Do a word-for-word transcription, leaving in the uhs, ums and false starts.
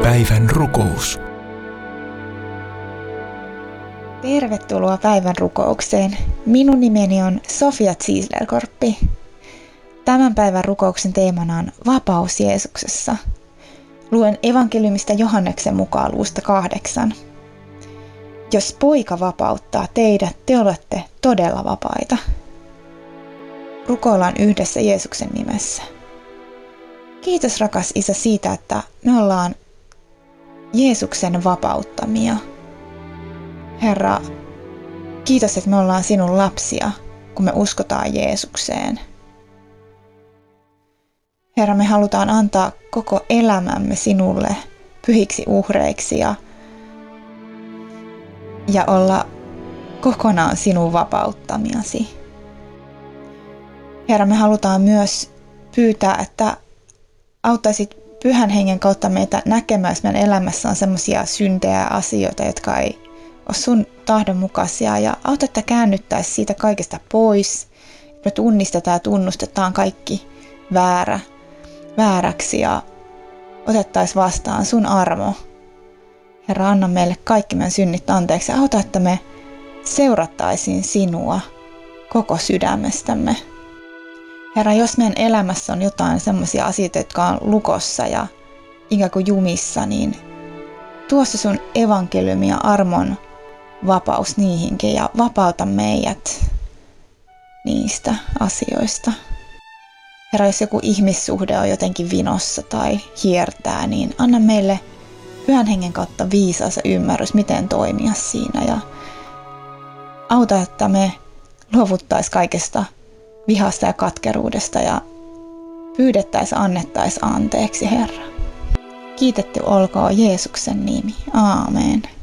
Päivän rukous. Tervetuloa päivän rukoukseen. Minun nimeni on Sofia Zieslerkorppi. Tämän päivän rukouksen teemana on vapaus Jeesuksessa. Luen evankeliumista Johanneksen mukaan luvusta kahdeksan. Jos poika vapauttaa teidät, te olette todella vapaita. Rukoillaan yhdessä Jeesuksen nimessä. Kiitos rakas Isä siitä, että me ollaan Jeesuksen vapauttamia. Herra, kiitos, että me ollaan sinun lapsia, kun me uskotaan Jeesukseen. Herra, me halutaan antaa koko elämämme sinulle pyhiksi uhreiksi ja, ja olla kokonaan sinun vapauttamiasi. Herra, me halutaan myös pyytää, että auttaisit Pyhän Hengen kautta meitä näkemään, jos meidän elämässä on sellaisia syntejä ja asioita, jotka ei ole sun tahdon mukaisia. Ja auta, että käännyttäisi siitä kaikesta pois. Me tunnistetaan ja tunnustetaan kaikki väärä, vääräksi ja otettaisiin vastaan sun armo. Herra, anna meille kaikki meidän synnit anteeksi. Auta, että me seurattaisiin sinua koko sydämestämme. Herra, jos meidän elämässä on jotain sellaisia asioita, jotka on lukossa ja ikään kuin jumissa, niin tuo se sun evankeliumi ja armon vapaus niihinkin ja vapauta meidät niistä asioista. Herra, jos joku ihmissuhde on jotenkin vinossa tai hiertää, niin anna meille Pyhän Hengen kautta viisaus ja ymmärrys, miten toimia siinä. Ja auta, että me luovuttaisiin kaikesta vihasta ja katkeruudesta ja pyydettäisiin, annettaisiin anteeksi, Herra. Kiitetty olkoon Jeesuksen nimi. Aamen.